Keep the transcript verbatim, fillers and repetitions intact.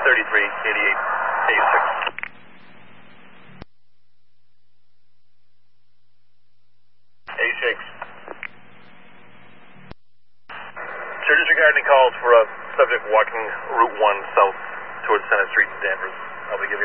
thirty-three eighty-eight A six. A six. Sir, disregarding calls for a subject walking Route one south towards Center Street in Danvers. I'll be giving